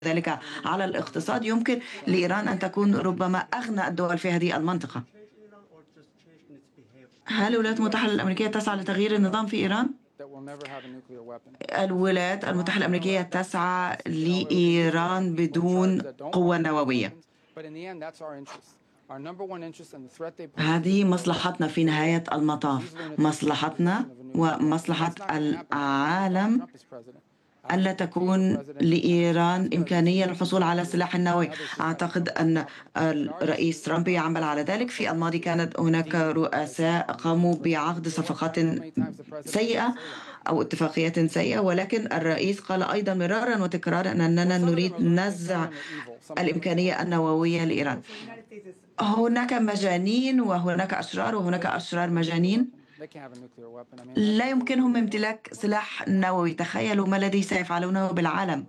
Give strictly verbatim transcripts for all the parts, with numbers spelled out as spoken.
ذلك على الاقتصاد، يمكن لإيران أن تكون ربما أغنى الدول في هذه المنطقة. هل الولايات المتحدة الأمريكية تسعى لتغيير النظام في إيران؟ الولايات المتحدة الأمريكية تسعى لإيران بدون قوة نووية. هذه مصلحتنا في نهاية المطاف، مصلحتنا ومصلحة العالم ألا تكون لإيران إمكانية للحصول على السلاح النووي. أعتقد أن الرئيس ترامب يعمل على ذلك. في الماضي كانت هناك رؤساء قاموا بعقد صفقات سيئة أو اتفاقيات سيئة، ولكن الرئيس قال أيضا مرارا وتكرارا أننا نريد نزع الإمكانية النووية لإيران. هناك مجانين وهناك أشرار وهناك أشرار مجانين. لا يمكنهم امتلاك سلاح نووي. تخيلوا ما الذي سيفعلونه بالعالم.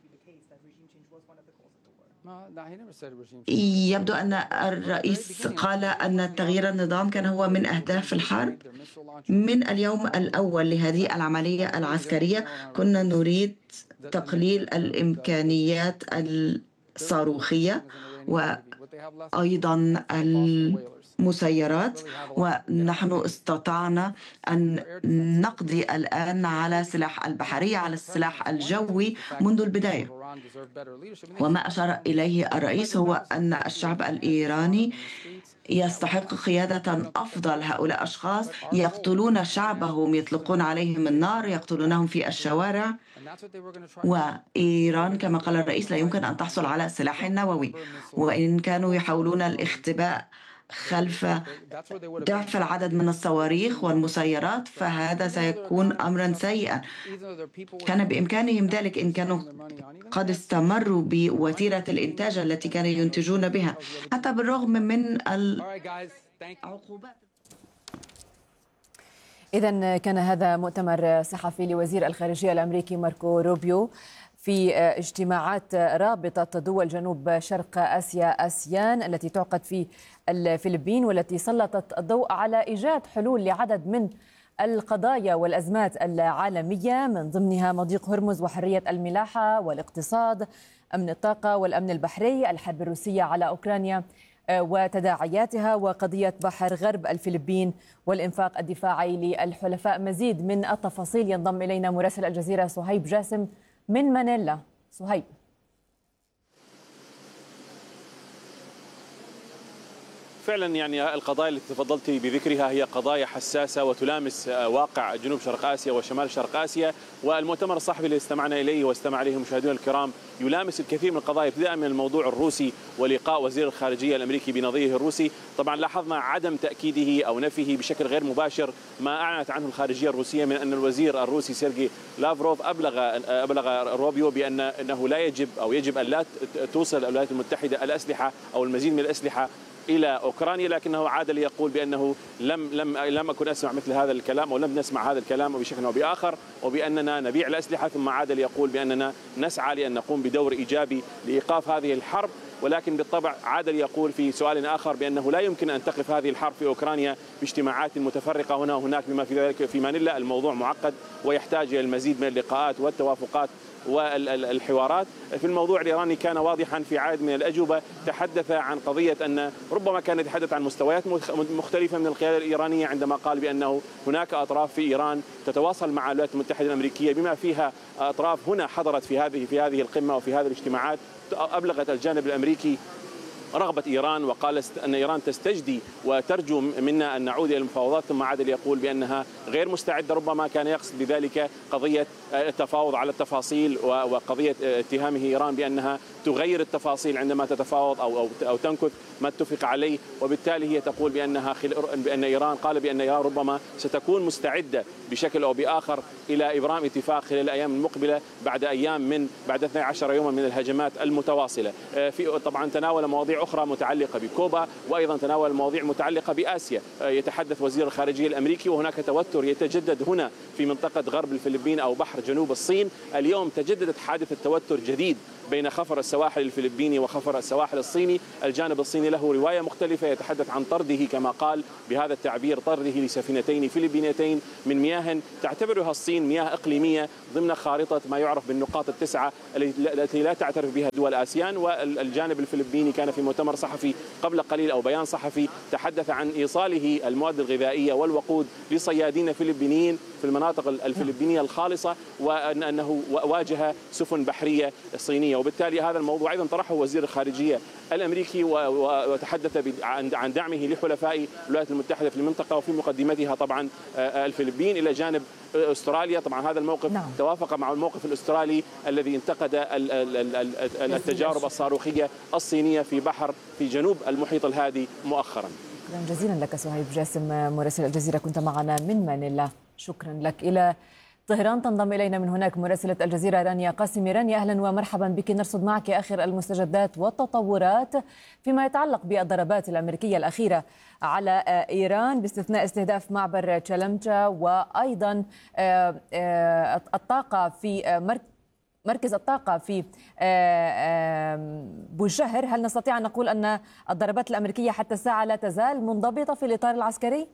يبدو أن الرئيس قال أن تغيير النظام كان هو من أهداف الحرب. من اليوم الأول لهذه العملية العسكرية كنا نريد تقليل الإمكانيات الصاروخية وأيضا المسيرات، ونحن استطعنا أن نقضي الآن على سلاح البحرية، على السلاح الجوي منذ البداية. وما أشار إليه الرئيس هو أن الشعب الإيراني يستحق قيادة أفضل. هؤلاء أشخاص يقتلون شعبهم، يطلقون عليهم النار، يقتلونهم في الشوارع. وإيران كما قال الرئيس لا يمكن أن تحصل على سلاح نووي، وإن كانوا يحاولون الاختباء خلف ضعف العدد من الصواريخ والمسيرات فهذا سيكون أمرا سيئا. كان بإمكانهم ذلك إن كانوا قد استمروا بوتيرة الإنتاج التي كانوا ينتجون بها حتى بالرغم من العقوبات. إذن كان هذا مؤتمر صحفي لوزير الخارجية الأمريكي ماركو روبيو في اجتماعات رابطة دول جنوب شرق آسيا آسيان التي تعقد في الفلبين، والتي سلطت الضوء على إيجاد حلول لعدد من القضايا والأزمات العالمية، من ضمنها مضيق هرمز وحرية الملاحة والاقتصاد، أمن الطاقة والأمن البحري، الحرب الروسية على أوكرانيا وتداعياتها، وقضية بحر غرب الفلبين والإنفاق الدفاعي للحلفاء. مزيد من التفاصيل ينضم إلينا مراسل الجزيرة صهيب جاسم من مانيلا. صهيب. فعلا يعني القضايا التي تفضلت بذكرها هي قضايا حساسة وتلامس واقع جنوب شرق آسيا وشمال شرق آسيا، والمؤتمر الصحفي الذي استمعنا إليه واستمع إليه مشاهدينا الكرام يلامس الكثير من القضايا، ابتداء من الموضوع الروسي ولقاء وزير الخارجية الأمريكي بنظيره الروسي. طبعا لاحظنا عدم تأكيده أو نفيه بشكل غير مباشر ما أعلنت عنه الخارجية الروسية من أن الوزير الروسي سيرجي لافروف أبلغ أبلغ روبيو بأن أنه لا يجب أو يجب أن لا توصل الولايات المتحدة الأسلحة أو المزيد من الأسلحة إلى أوكرانيا، لكنه عاد ليقول بأنه لم لم لم أكن أسمع مثل هذا الكلام أو لم نسمع هذا الكلام بشكل أو بآخر، وبأننا نبيع الأسلحة. ثم عاد ليقول بأننا نسعى لأن نقوم بدور إيجابي لإيقاف هذه الحرب، ولكن بالطبع عاد ليقول في سؤال آخر بأنه لا يمكن أن تقف هذه الحرب في أوكرانيا باجتماعات متفرقة هنا وهناك، بما في ذلك في مانيلا الموضوع معقد ويحتاج إلى المزيد من اللقاءات والتوافقات والحوارات. في الموضوع الإيراني كان واضحا في عدد من الأجوبة، تحدث عن قضية أن ربما كان يتحدث عن مستويات مختلفة من القيادة الإيرانية عندما قال بأنه هناك أطراف في إيران تتواصل مع الولايات المتحدة الأمريكية، بما فيها أطراف هنا حضرت في هذه في هذه القمة وفي هذه الاجتماعات أبلغت الجانب الأمريكي رغبة إيران، وقال أن إيران تستجدي وترجو منا أن نعود إلى المفاوضات. ثم عاد ليقول بأنها غير مستعدة، ربما كان يقصد بذلك قضية التفاوض على التفاصيل وقضية اتهامه إيران بأنها تغير التفاصيل عندما تتفاوض أو أو أو تنكث ما اتفق عليه، وبالتالي هي تقول بأنها بأن إيران قال بأن إيران ربما ستكون مستعدة بشكل أو بآخر إلى إبرام اتفاق خلال الأيام المقبلة بعد أيام من بعد اثنتي عشرة يوما من الهجمات المتواصلة. في طبعا تناول مواضيع أخرى متعلقة بكوبا، وأيضا تناول مواضيع متعلقة بآسيا. يتحدث وزير الخارجية الأمريكي وهناك توتر يتجدد هنا في منطقة غرب الفلبين أو بحر جنوب الصين. اليوم تجددت حادثة توتر جديد بين خفر السواحل الفلبيني وخفر السواحل الصيني. الجانب الصيني له رواية مختلفة، يتحدث عن طرده كما قال بهذا التعبير، طرده لسفينتين فلبينيتين من مياه تعتبرها الصين مياه إقليمية ضمن خارطة ما يعرف بالنقاط التسعة التي لا تعترف بها دول آسيان. والجانب الفلبيني كان في مؤتمر صحفي قبل قليل أو بيان صحفي تحدث عن إيصاله المواد الغذائية والوقود لصيادين فلبينيين في المناطق الفلبينية الخالصة، وأنه واجه سفن بحرية صينية. وبالتالي هذا الموضوع أيضا طرحه وزير الخارجية الأمريكي وتحدث عن دعمه لحلفاء الولايات المتحدة في المنطقة وفي مقدمتها طبعا الفلبين، إلى جانب أستراليا. طبعا هذا الموقف نعم. توافق مع الموقف الأسترالي الذي انتقد التجارب الصاروخية الصينية في بحر في جنوب المحيط الهادي مؤخرا. شكرا جزيلا لك صهيب جاسم مراسل الجزيرة، كنت معنا من مانيلا. شكرا لك. إلى طهران تنضم إلينا من هناك مراسلة الجزيرة رانيا قاسمي. رانيا أهلا ومرحبا بك، نرصد معك آخر المستجدات والتطورات فيما يتعلق بالضربات الأمريكية الأخيرة على إيران باستثناء استهداف معبر تشالمجا وأيضا الطاقة في مركز الطاقة في بوجهر. هل نستطيع أن نقول أن الضربات الأمريكية حتى الساعة لا تزال منضبطة في الإطار العسكري؟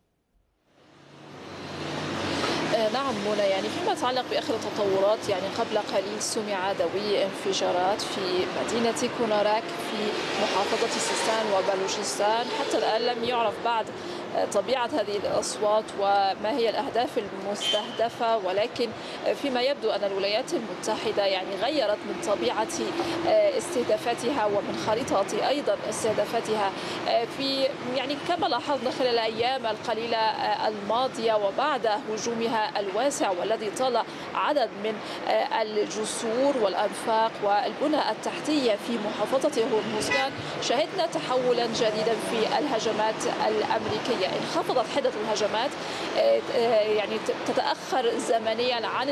نعم منى، يعني فيما يتعلق بآخر التطورات، يعني قبل قليل سمع دوي انفجارات في مدينة كوناراك في محافظة سيستان وبلوشستان. حتى الآن لم يعرف بعد طبيعة هذه الأصوات وما هي الأهداف المستهدفة، ولكن فيما يبدو أن الولايات المتحدة يعني غيرت من طبيعة استهدافاتها ومن خريطة أيضا استهدافاتها في يعني كما لاحظنا خلال الأيام القليلة الماضية وبعد هجومها الواسع والذي طال عدد من الجسور والأنفاق والبنى التحتية في محافظة هرمزغان. شهدنا تحولا جديدا في الهجمات الأمريكية. انخفضت حدة الهجمات يعني تتأخر زمنيا عن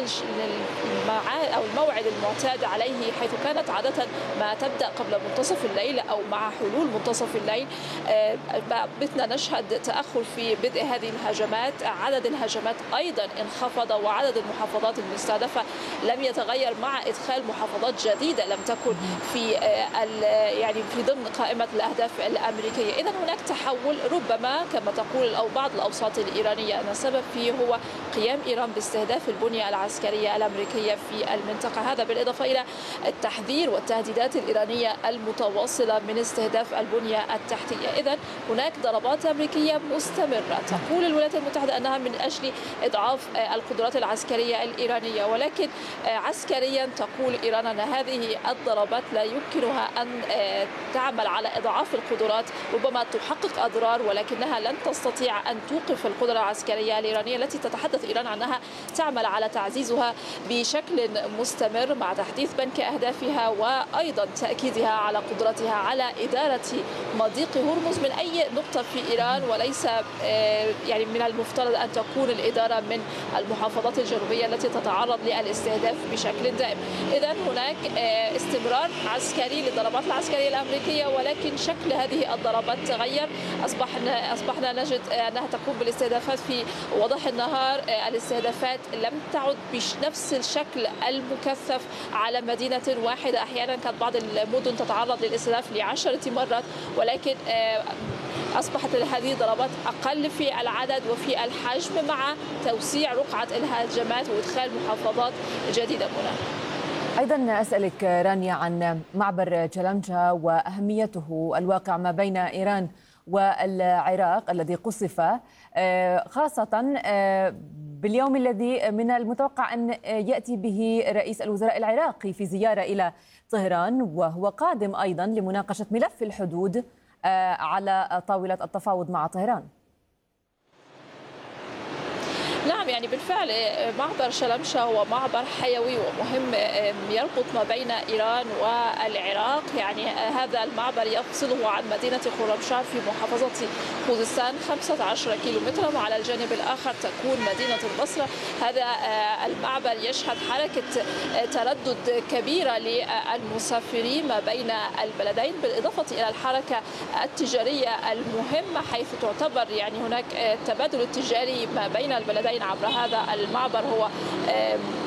أو الموعد المعتاد عليه، حيث كانت عادة ما تبدأ قبل منتصف الليل أو مع حلول منتصف الليل. بتنا نشهد تأخر في بدء هذه الهجمات. عدد الهجمات أيضا انخفض وعدد المحافظات المستهدفة لم يتغير مع إدخال محافظات جديدة لم تكن في يعني في ضمن قائمة الأهداف الأمريكية. إذا هناك تحول ربما كما تقول أو بعض الأوساط الإيرانية أن السبب فيه هو قيام إيران باستهداف البنية العسكرية الأمريكية في المنطقة. هذا بالإضافة إلى التحذير والتهديدات الإيرانية المتواصلة من استهداف البنية التحتية. إذا هناك ضربات أمريكية مستمرة. تقول الولايات المتحدة أنها من أجل إضعاف القدرات العسكرية الإيرانية، ولكن عسكريا تقول إيران أن هذه الضربات لا يمكنها أن تعمل على إضعاف القدرات، ربما تحقق أضرار ولكنها لن تستطيع أن توقف القدرة العسكرية الإيرانية التي تتحدث إيران عنها تعمل على تعزيزها بشكل مستمر مع تحديث بنك أهدافها وأيضا تأكيدها على قدرتها على إدارة مضيق هرمز من أي نقطة في إيران، وليس يعني من المفترض أن تكون الإدارة من المحافظات الجنوبية التي تتعرض للاستهداف بشكل دائم. إذا هناك استمرار عسكري للضربات العسكرية الأمريكية، ولكن شكل هذه الضربات تغير. أصبحنا أصبحنا نجد أنها تقوم بالاستهدافات في وضح النهار. الاستهدافات لم تعد بنفس الشكل المكثف على مدينة واحدة. أحيانا كانت بعض المدن تتعرض للاستهداف لعشرة مرات، ولكن أصبحت هذه الضربات أقل في العدد وفي الحجم مع توسيع رقعة الهجمات وإدخال محافظات جديدة هنا. أيضا أسألك رانيا عن معبر تشالمجا وأهميته، الواقع ما بين إيران والعراق الذي قصف، خاصة باليوم الذي من المتوقع أن يأتي به رئيس الوزراء العراقي في زيارة إلى طهران، وهو قادم أيضا لمناقشة ملف الحدود على طاولة التفاوض مع طهران. نعم، يعني بالفعل معبر تشالمجا هو معبر حيوي ومهم يربط ما بين إيران والعراق. يعني هذا المعبر يفصله عن مدينة خرمشهر في محافظة خوزستان خمسة عشر كيلومترا، وعلى الجانب الآخر تكون مدينة البصرة. هذا المعبر يشهد حركة تردد كبيرة للمسافرين ما بين البلدين، بالإضافة إلى الحركة التجارية المهمة، حيث تعتبر يعني هناك التبادل التجاري ما بين البلدين عبر هذا المعبر هو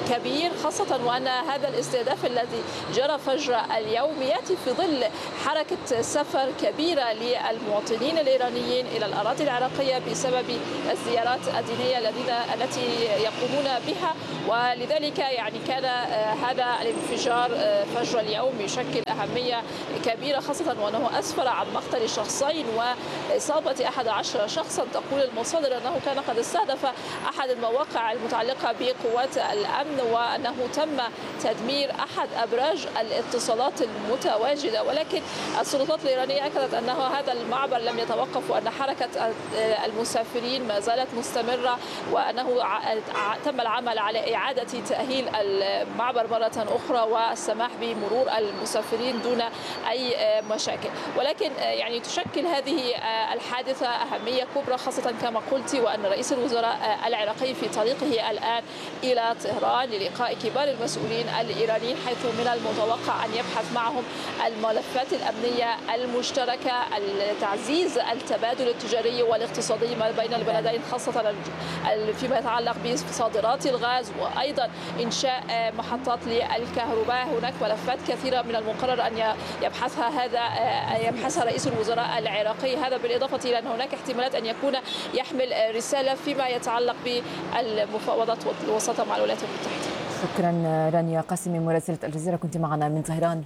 كبير، خاصة وأن هذا الاستهداف الذي جرى فجر اليوم يأتي في ظل حركة سفر كبيرة للمواطنين الإيرانيين إلى الأراضي العراقية بسبب الزيارات الدينية التي يقومون بها، ولذلك يعني كان هذا الانفجار فجر اليوم يشكل أهمية كبيرة، خاصة وأنه أسفر عن مقتل شخصين وإصابة أحد عشر شخصا. تقول المصادر أنه كان قد استهدف أحد المواقع المتعلقة بقوات الأمن وأنه تم تدمير أحد أبراج الاتصالات المتواجدة، ولكن السلطات الإيرانية أكدت أن هذا المعبر لم يتوقف وأن حركة المسافرين ما زالت مستمرة، وأنه تم العمل على إعادة تأهيل المعبر مرة أخرى والسماح بمرور المسافرين دون أي مشاكل. ولكن يعني تشكل هذه الحادثة أهمية كبرى، خاصة كما قلت وأن رئيس الوزراء العراقي في طريقه الآن إلى طهران للقاء كبار المسؤولين الإيرانيين، حيث من المتوقع أن يبحث معهم الملفات الأمنية المشتركة، تعزيز التبادل التجاري والاقتصادي ما بين البلدين، خاصة فيما يتعلق بصادرات الغاز وأيضا إنشاء محطات للكهرباء. هناك ملفات كثيرة من المقرر أن يبحثها هذا يبحثها رئيس الوزراء العراقي، هذا بالإضافة إلى أن هناك احتمالات أن يكون يحمل رسالة فيما يتعلق بالمفاوضات والوساطة مع الولايات المتحدة. شكرا رانيا قاسمي مراسلة الجزيرة، كنت معنا من طهران.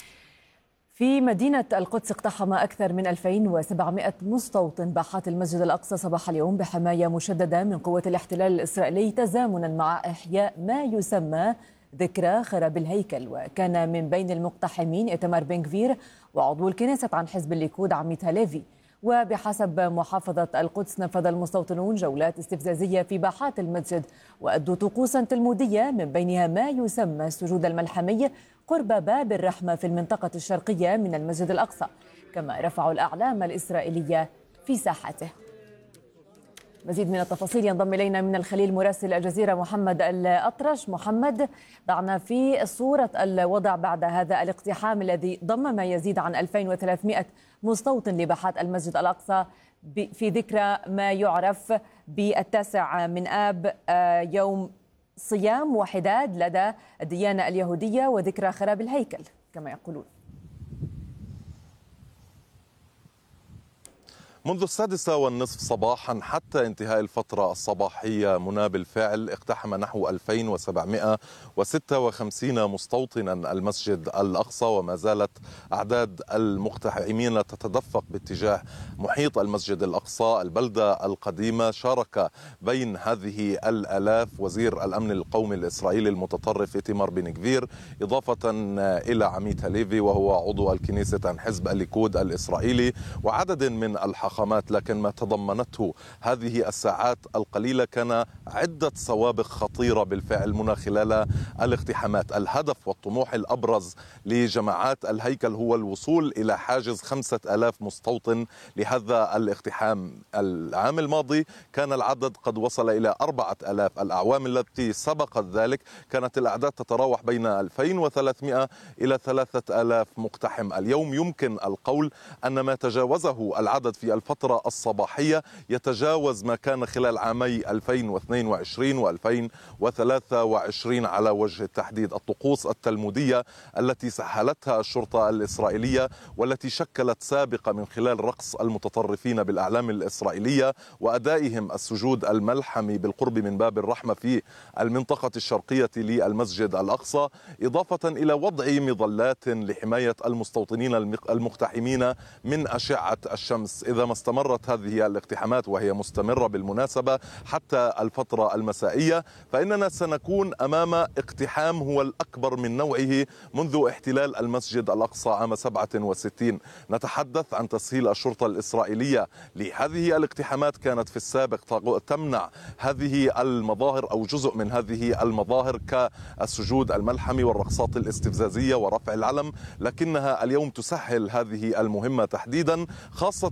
في مدينة القدس اقتحم أكثر من ألفين وسبعمائة مستوطن باحات المسجد الأقصى صباح اليوم بحماية مشددة من قوة الاحتلال الإسرائيلي، تزامنا مع إحياء ما يسمى ذكرى خراب الهيكل. وكان من بين المقتحمين إيتمار بن غفير وعضو الكنيست عن حزب الليكود عميد هاليفي. وبحسب محافظة القدس نفذ المستوطنون جولات استفزازية في باحات المسجد وأدوا طقوسا تلمودية من بينها ما يسمى السجود الملحمي قرب باب الرحمة في المنطقة الشرقية من المسجد الأقصى، كما رفعوا الأعلام الإسرائيلية في ساحته. مزيد من التفاصيل ينضم إلينا من الخليل مراسل الجزيرة محمد الأطرش. محمد، ضعنا في صورة الوضع بعد هذا الاقتحام الذي ضم ما يزيد عن ألفين وثلاثمائة مستوطن لباحات المسجد الأقصى في ذكرى ما يعرف بالتاسع من آب، يوم صيام وحداد لدى الديانة اليهودية وذكرى خراب الهيكل كما يقولون. منذ السادسة والنصف صباحا حتى انتهاء الفترة الصباحية منى بالفعل اقتحم نحو ألفين وسبعمائة وستة وخمسين مستوطنا المسجد الأقصى، وما زالت أعداد المقتحمين تتدفق باتجاه محيط المسجد الأقصى البلدة القديمة. شارك بين هذه الآلاف وزير الأمن القومي الإسرائيلي المتطرف إيتمار بن غفير، إضافة إلى عميد هاليفي وهو عضو الكنيست عن حزب الليكود الإسرائيلي، وعدد من الحقامات. لكن ما تضمنته هذه الساعات القليلة كان عدة سوابق خطيرة بالفعل منى خلال الاقتحامات. الهدف والطموح الأبرز لجماعات الهيكل هو الوصول إلى حاجز خمسة آلاف مستوطن لهذا الاقتحام. العام الماضي كان العدد قد وصل إلى أربعة آلاف. الأعوام التي سبقت ذلك كانت الأعداد تتراوح بين ألفين وثلاثمائة إلى ثلاثة آلاف مقتحم. اليوم يمكن القول أن ما تجاوزه العدد في الفترة الصباحية يتجاوز ما كان خلال عامي ألفين واثنين وعشرين وألفين وثلاثة وعشرين على وجه التحديد. الطقوس التلمودية التي سهلتها الشرطة الإسرائيلية والتي شكلت سابقة من خلال رقص المتطرفين بالأعلام الإسرائيلية وأدائهم السجود الملحمي بالقرب من باب الرحمة في المنطقة الشرقية للمسجد الأقصى، إضافة إلى وضع مظلات لحماية المستوطنين المقتحمين من أشعة الشمس. إذا ما استمرت هذه الاقتحامات وهي مستمرة بالمناسبة حتى الفترة المسائية، فإننا سنكون أمام اقتحام هو الأكبر من نوعه منذ احتلال المسجد الأقصى عام سبعة وستين. نتحدث عن تسهيل الشرطة الإسرائيلية لهذه الاقتحامات، كانت في السابق تمنع هذه المظاهر أو جزء من هذه المظاهر كالسجود الملحمي والرقصات الاستفزازية ورفع العلم، لكنها اليوم تسهل هذه المهمة تحديدا، خاصة وأن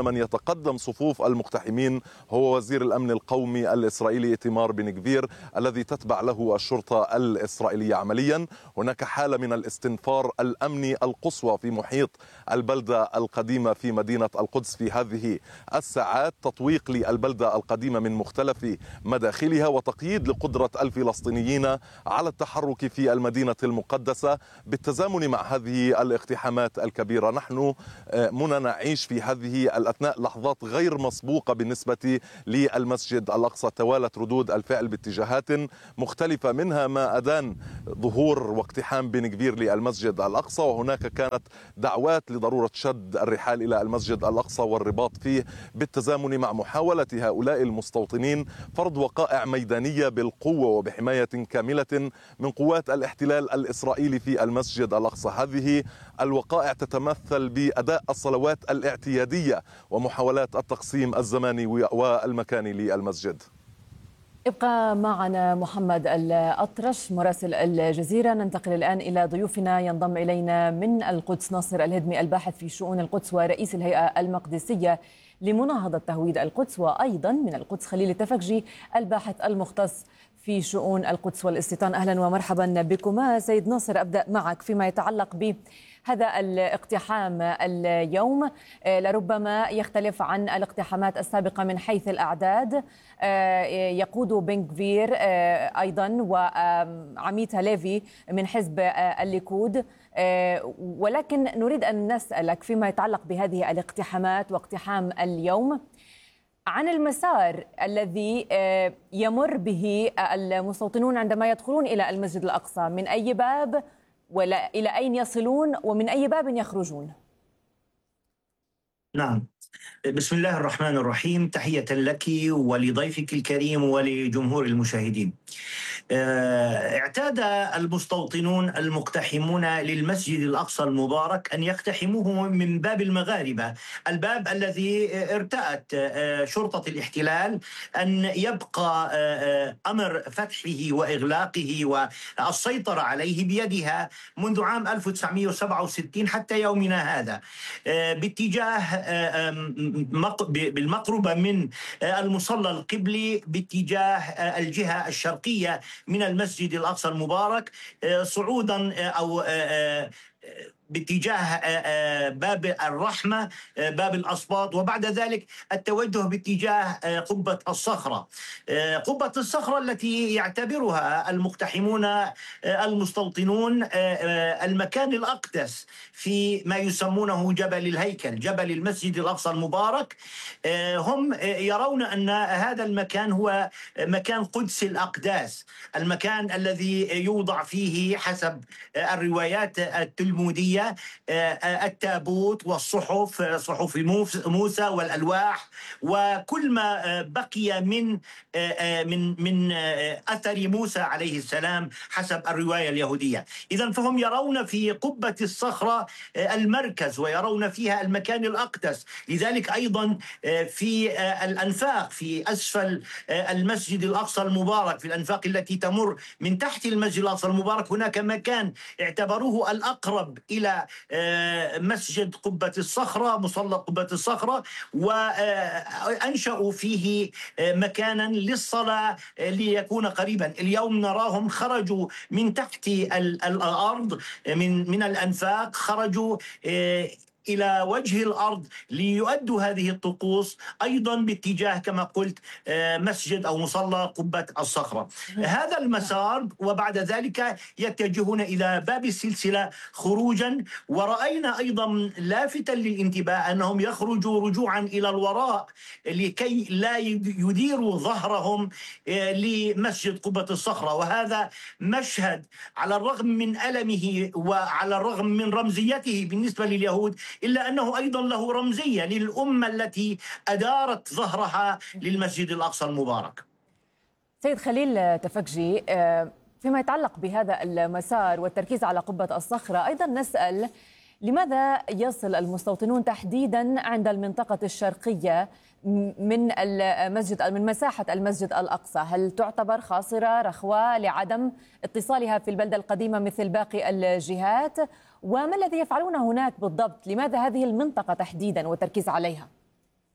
من يتقدم صفوف المقتحمين هو وزير الأمن القومي الإسرائيلي إيتمار بن غفير الذي تتبع له الشرطة الإسرائيلية عمليا. هناك حالة من الاستنفار الأمني القصوى في محيط البلدة القديمة في مدينة القدس في هذه الساعات، تطويق للبلدة القديمة من مختلف مداخلها وتقييد لقدرة الفلسطينيين على التحرك في المدينة المقدسة بالتزامن مع هذه الاقتحامات الكبيرة. نحن منى نعيش في هذه الأثناء لحظات غير مسبوقة بالنسبة للمسجد الأقصى. توالت ردود الفعل باتجاهات مختلفة، منها ما أدان ظهور واقتحام بن غفير للمسجد الأقصى، وهناك كانت دعوات لضرورة شد الرحال إلى المسجد الأقصى والرباط فيه بالتزامن مع محاولة هؤلاء المستوطنين فرض وقائع ميدانية بالقوة وبحماية كاملة من قوات الاحتلال الإسرائيلي في المسجد الأقصى. هذه الوقائع تتمثل بأداء الصلوات الاعتيادية ومحاولات التقسيم الزماني والمكاني للمسجد. ابقى معنا محمد الأطرش مراسل الجزيرة. ننتقل الآن إلى ضيوفنا. ينضم إلينا من القدس ناصر الهدمي الباحث في شؤون القدس ورئيس الهيئة المقدسية لمناهضة تهويد القدس، وأيضا من القدس خليل التفكجي الباحث المختص في شؤون القدس والاستيطان. أهلا ومرحبا بكما. سيد ناصر، أبدأ معك فيما يتعلق بهذا الاقتحام اليوم. لربما يختلف عن الاقتحامات السابقة من حيث الأعداد. يقود بن غفير أيضا وعميد هليفي من حزب الليكود، ولكن نريد أن نسألك فيما يتعلق بهذه الاقتحامات واقتحام اليوم عن المسار الذي يمر به المستوطنون عندما يدخلون إلى المسجد الأقصى. من أي باب ولا إلى أين يصلون ومن أي باب يخرجون؟ نعم، بسم الله الرحمن الرحيم. تحية لك ولضيفك الكريم ولجمهور المشاهدين. اعتاد المستوطنون المقتحمون للمسجد الأقصى المبارك أن يقتحموه من باب المغاربة، الباب الذي ارتأت شرطة الاحتلال أن يبقى أمر فتحه وإغلاقه والسيطرة عليه بيدها منذ عام ألف وتسعمئة وسبعة وستين حتى يومنا هذا، باتجاه بالمقربة من المصلى القبلي باتجاه الجهة الشرقية من المسجد الأقصى المبارك، صعودا أو باتجاه باب الرحمة، باب الأسباط، وبعد ذلك التوجه باتجاه قبة الصخرة. قبة الصخرة التي يعتبرها المقتحمون المستوطنون المكان الأقدس في ما يسمونه جبل الهيكل، جبل المسجد الأقصى المبارك. هم يرون أن هذا المكان هو مكان قدس الأقداس، المكان الذي يوضع فيه حسب الروايات التلمودية التابوت والصحف، صحف موسى والألواح وكل ما بقي من من من أثر موسى عليه السلام حسب الرواية اليهودية. إذن فهم يرون في قبة الصخرة المركز ويرون فيها المكان الأقدس. لذلك أيضا في الأنفاق في أسفل المسجد الأقصى المبارك، في الأنفاق التي تمر من تحت المسجد الأقصى المبارك، هناك مكان اعتبروه الأقرب إلى مسجد قبة الصخرة، مصلى قبة الصخرة، وأنشأوا فيه مكانا للصلاة ليكون قريبا. اليوم نراهم خرجوا من تحت الأرض، من من الأنفاق، خرجوا إلى وجه الأرض ليؤدوا هذه الطقوس أيضا باتجاه كما قلت مسجد أو مصلى قبة الصخرة. هذا المسار، وبعد ذلك يتجهون إلى باب السلسلة خروجا. ورأينا أيضا لافتا للانتباه أنهم يخرجوا رجوعا إلى الوراء لكي لا يديروا ظهرهم لمسجد قبة الصخرة. وهذا مشهد على الرغم من ألمه وعلى الرغم من رمزيته بالنسبة لليهود، إلا أنه أيضا له رمزية للأمة التي أدارت ظهرها للمسجد الأقصى المبارك. سيد خليل تفكجي، فيما يتعلق بهذا المسار والتركيز على قبة الصخرة، أيضا نسأل لماذا يصل المستوطنون تحديدا عند المنطقة الشرقية من المسجد من مساحة المسجد الأقصى؟ هل تعتبر خاصرة رخوة لعدم اتصالها في البلدة القديمة مثل باقي الجهات؟ وما الذي يفعلونه هناك بالضبط؟ لماذا هذه المنطقة تحديدا والتركيز عليها؟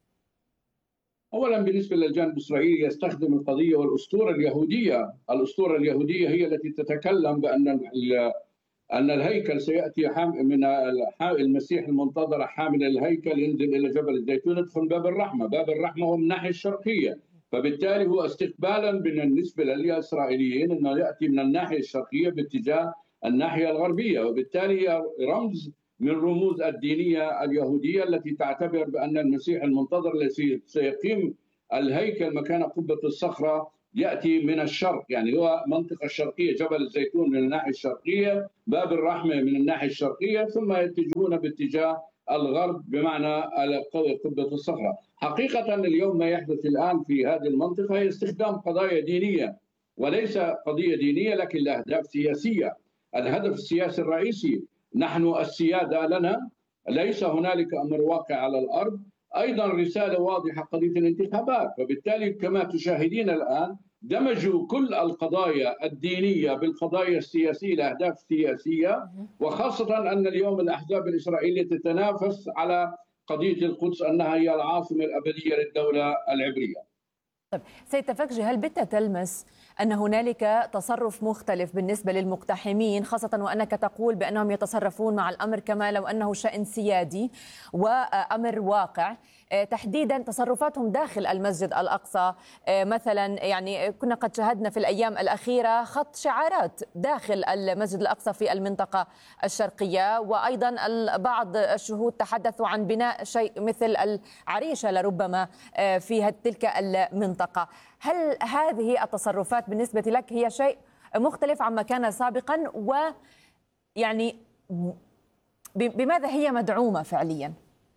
أولا بالنسبة للجانب الإسرائيلي يستخدم القضية والأسطورة اليهودية، الأسطورة اليهودية هي التي تتكلم بأن أن الهيكل سيأتي من المسيح المنتظر حامل الهيكل، ينزل إلى جبل الزيتون، يدخل باب الرحمة، باب الرحمة هو من الناحية الشرقية، فبالتالي هو استقبالا بالنسبة للإسرائيليين أنه يأتي من الناحية الشرقية باتجاه الناحية الغربية، وبالتالي رمز من رموز الدينية اليهودية التي تعتبر بأن المسيح المنتظر الذي سيقيم الهيكل مكان قبة الصخرة يأتي من الشرق، يعني هو منطقة الشرقية، جبل الزيتون من الناحية الشرقية، باب الرحمة من الناحية الشرقية، ثم يتجهون باتجاه الغرب بمعنى قبة الصخرة. حقيقة اليوم ما يحدث الآن في هذه المنطقة هي استخدام قضايا دينية، وليس قضية دينية لكن لأهداف سياسية. الهدف السياسي الرئيسي نحن السيادة لنا، ليس هنالك أمر واقع على الأرض. أيضا رسالة واضحة قضية الانتخابات، وبالتالي كما تشاهدين الآن دمجوا كل القضايا الدينية بالقضايا السياسية لأهداف سياسية، وخاصة أن اليوم الأحزاب الإسرائيلية تتنافس على قضية القدس أنها هي العاصمة الأبدية للدولة العبرية. طيب سيد تفكجي، هل بت تلمس أن هنالك تصرف مختلف بالنسبة للمقتحمين، خاصة وأنك تقول بأنهم يتصرفون مع الأمر كما لو أنه شأن سيادي وأمر واقع، تحديدا تصرفاتهم داخل المسجد الأقصى مثلا؟ يعني كنا قد شاهدنا في الأيام الأخيرة خط شعارات داخل المسجد الأقصى في المنطقة الشرقية، وأيضا بعض الشهود تحدثوا عن بناء شيء مثل العريشة لربما في تلك المنطقة. هل هذه التصرفات بالنسبة لك هي شيء مختلف عما كان سابقا، ويعني بماذا هي مدعومة فعليا؟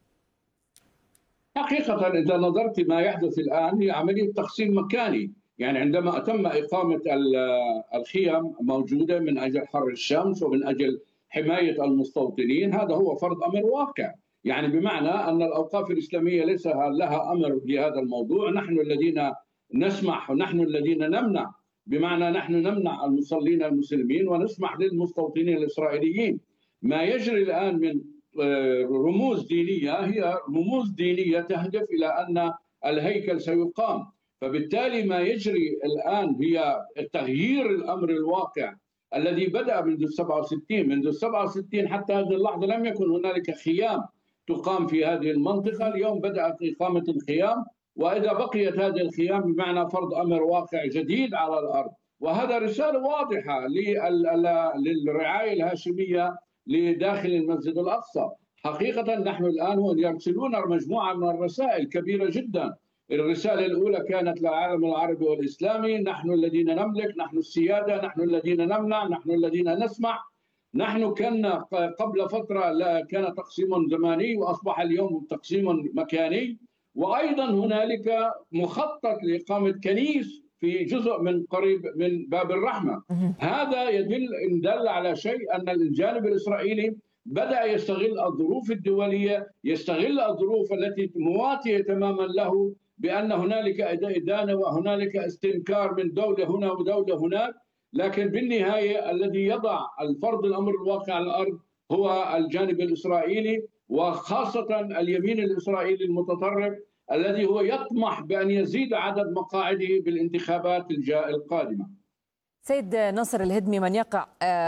حقيقة إذا نظرت ما يحدث الآن هي عملية تقسيم مكاني، يعني عندما تم إقامة الخيام موجودة من أجل حر الشمس ومن أجل حماية المستوطنين، هذا هو فرض أمر واقع، يعني بمعنى أن الأوقاف الإسلامية ليس لها أمر بهذا الموضوع، نحن الذين نسمح ونحن الذين نمنع، بمعنى نحن نمنع المصلين المسلمين ونسمح للمستوطنين الإسرائيليين. ما يجري الآن من رموز دينية هي رموز دينية تهدف إلى أن الهيكل سيقام، فبالتالي ما يجري الآن هي تغيير الأمر الواقع الذي بدأ منذ السبعة وستين. منذ السبعة وستين حتى هذه اللحظة لم يكن هنالك خيام تقام في هذه المنطقة، اليوم بدأت إقامة الخيام، وإذا بقيت هذه الخيام بمعنى فرض أمر واقع جديد على الأرض، وهذا رسالة واضحة للرعاية الهاشمية لداخل المسجد الأقصى. حقيقة نحن الآن هم يرسلون مجموعة من الرسائل كبيرة جدا. الرسالة الأولى كانت للعالم العربي والإسلامي: نحن الذين نملك، نحن السيادة، نحن الذين نمنع، نحن الذين نسمح. نحن كنا قبل فترة لا كان تقسيم زماني وأصبح اليوم تقسيم مكاني، وأيضا هنالك مخطط لإقامة كنيس في جزء من قريب من باب الرحمة. هذا يدل إن دل على شيء أن الجانب الإسرائيلي بدأ يستغل الظروف الدولية، يستغل الظروف التي مواتية تماما له، بأن هنالك إدانة وهنالك استنكار من دولة هنا ودولة هناك، لكن بالنهاية الذي يضع الفرض الأمر الواقع على الأرض هو الجانب الإسرائيلي، وخاصة اليمين الإسرائيلي المتطرف الذي هو يطمح بأن يزيد عدد مقاعده بالانتخابات القادمة. سيد ناصر الهدمي، من يقع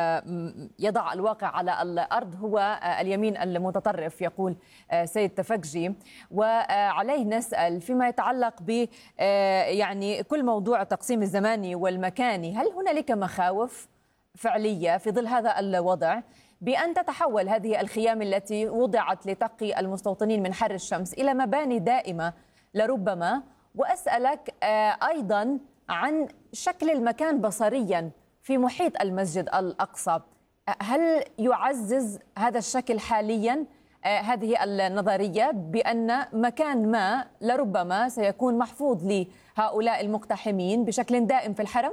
يضع الواقع على الأرض هو اليمين المتطرف، يقول سيد تفكجي، وعليه نسأل فيما يتعلق ب يعني كل موضوع التقسيم الزماني والمكاني، هل هنالك مخاوف فعلية في ظل هذا الوضع بأن تتحول هذه الخيام التي وضعت لتقي المستوطنين من حر الشمس إلى مباني دائمة لربما؟ وأسألك أيضا عن شكل المكان بصريا في محيط المسجد الأقصى، هل يعزز هذا الشكل حاليا هذه النظرية بأن مكان ما لربما سيكون محفوظ لهؤلاء المقتحمين بشكل دائم في الحرم؟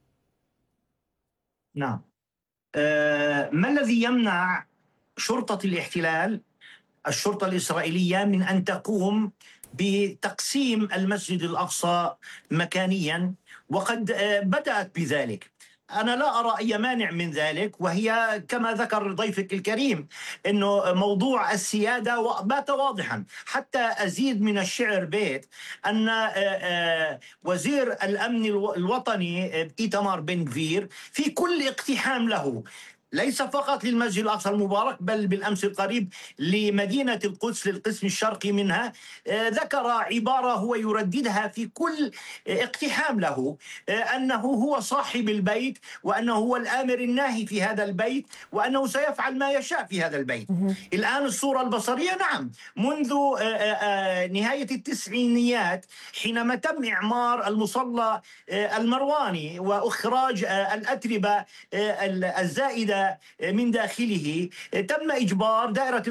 نعم. أه ما الذي يمنع شرطة الاحتلال، الشرطة الإسرائيلية، من أن تقوم بتقسيم المسجد الأقصى مكانيا؟ وقد بدأت بذلك. أنا لا أرى أي مانع من ذلك، وهي كما ذكر ضيفك الكريم أنه موضوع السيادة بات واضحا. حتى أزيد من الشعر بيت أن وزير الأمن الوطني إيتمار بن غفير في كل اقتحام له، ليس فقط للمسجد الأقصى المبارك بل بالأمس القريب لمدينة القدس للقسم الشرقي منها، ذكر عبارة هو يرددها في كل اقتحام له، أنه هو صاحب البيت، وأنه هو الآمر الناهي في هذا البيت، وأنه سيفعل ما يشاء في هذا البيت. الآن الصورة البصرية نعم منذ نهاية التسعينيات حينما تم إعمار المصلى المرواني وإخراج الأتربة الزائدة من داخله، تم إجبار دائرة